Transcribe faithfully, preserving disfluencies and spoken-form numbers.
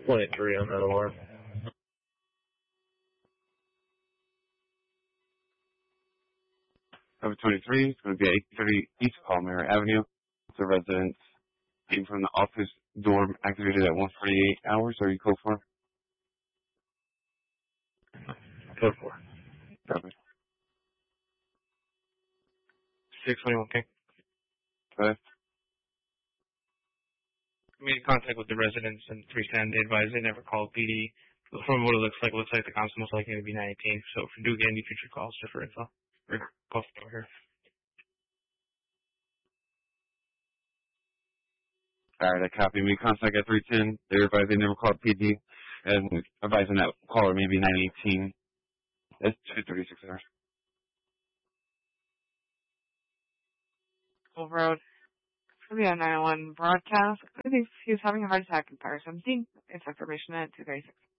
twenty-three on that alarm. Number twenty-three, it's going to be at eight thirty East Palmer Avenue. The residents came from the office dorm activated at one forty-eight hours. Are you code for? Code four. Copy. six twenty-one King. Okay. We made contact with the residents and three ten. They advised they never called P D. From what it looks like, it looks like the com's most likely to be nine eighteen. So if you do get any future calls, just for info. Or call over here. Alright, I copy. We contact at three ten. They advised they never called P D. And advising that caller maybe nine eighteen. That's two thirty-six hours. Full Road. It's going to be a nine one one broadcast. I think he was having a heart attack in Paris seventeen. It's information at two thirty-six.